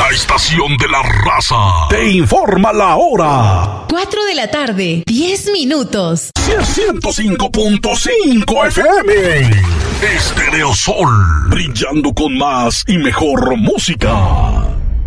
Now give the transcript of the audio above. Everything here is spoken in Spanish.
La estación de la raza te informa la hora. 4 de la tarde, 10 minutos. 105.5 FM. Estéreo Sol, brillando con más y mejor música.